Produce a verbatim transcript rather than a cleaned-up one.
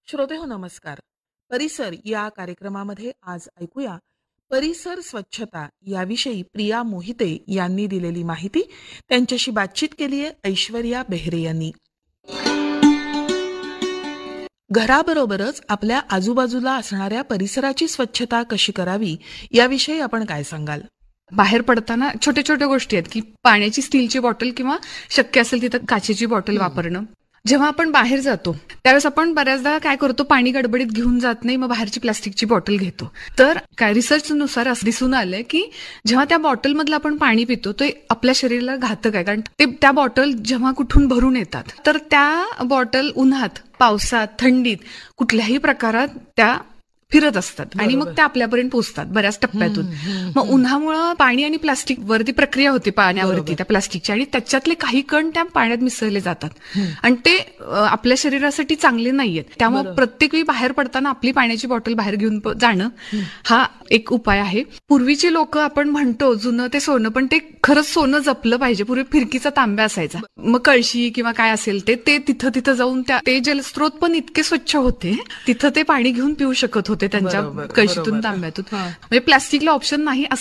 श्रोतेहो नमस्कार. परिसर या कार्यक्रमामध्ये आज ऐकूया परिसर स्वच्छता याविषयी प्रिया मोहिते यांनी दिलेली माहिती. त्यांच्याशी बातचीत केली आहे ऐश्वर्या बेहरे यांनी. घराबरोबरच आपल्या आजूबाजूला असणाऱ्या परिसराची स्वच्छता कशी करावी याविषयी आपण काय सांगाल? बाहेर पडताना छोट्या छोट्या गोष्टी आहेत की पाण्याची स्टीलची बॉटल किंवा शक्य असेल तिथं काचेची बॉटल वापरणं. जेव्हा आपण बाहेर जातो त्यावेळेस आपण बऱ्याचदा काय करतो, पाणी गडबडीत घेऊन जात नाही, मग बाहेरची प्लास्टिकची बॉटल घेतो. तर काय रिसर्चनुसार असं दिसून आलंय की जेव्हा त्या बॉटलमधलं आपण पाणी पितो ते आपल्या शरीराला घातक आहे, कारण ते त्या बॉटल जेव्हा कुठून भरून येतात तर त्या बॉटल उन्हात, पावसात, थंडीत कुठल्याही प्रकारात त्या फिरत असतात आणि मग त्या आपल्यापर्यंत पोहोचतात बऱ्याच टप्प्यातून. मग उन्हामुळं पाणी आणि प्लास्टिक वरती प्रक्रिया होते पाण्यावरती त्या प्लास्टिकची, आणि त्याच्यातले काही कण त्या पाण्यात मिसळले जातात आणि ते आपल्या शरीरासाठी चांगले नाहीयेत. त्यामुळे प्रत्येक वेळी बाहेर पडताना आपली पाण्याची बॉटल बाहेर घेऊन जाणं हा एक उपाय आहे. पूर्वीचे लोक आपण म्हणतो जुनं ते सोनं, पण ते खरंच सोनं जपलं पाहिजे. पूर्वी फिरकीचा तांब्या असायचा, मग कळशी किंवा काय असेल ते ते तिथं तिथं जाऊन त्या ते जलस्रोत पण इतके स्वच्छ होते, तिथं ते पाणी घेऊन पिऊ शकत होते त्यांच्या कळशीतून, तांब्यातून. म्हणजे प्लास्टिकला ऑप्शन नाही